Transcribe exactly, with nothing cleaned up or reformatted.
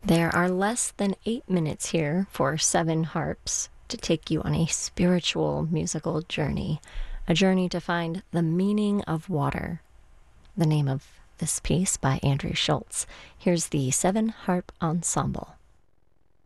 There are less than eight minutes here for seven harps to take you on a spiritual musical journey, a journey to find the meaning of water. The name of this piece by Andrew Schultz. Here's the Seven Harp Ensemble.